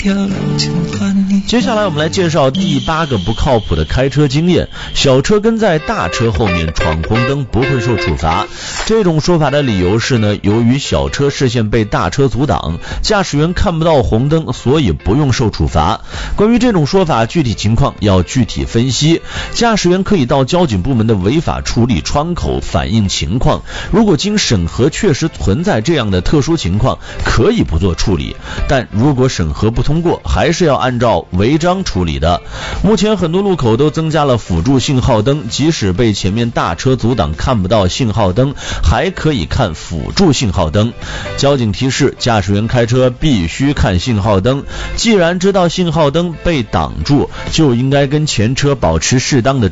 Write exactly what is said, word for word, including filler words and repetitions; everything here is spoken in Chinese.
条路牵绊你。 接下来我们来介绍第八个不靠谱的开车经验：小车跟在大车后面闯红灯不会受处罚。这种说法的理由是呢，由于小车视线被大车阻挡，驾驶员看不到红灯，所以不用受处罚。关于这种说法，具体情况要具体分析。驾驶员可以到交警部门的违法处理窗口反映情况，如果经审核确实存在这样的特殊情况，可以不做处理，但如果审核不通过，还是要按照违章处理的。目前很多路口都增加了辅助信号灯，即使被前面大车阻挡看不到信号灯，还可以看辅助信号灯。交警提示，驾驶员开车必须看信号灯，既然知道信号灯被挡住，就应该跟前车保持适当的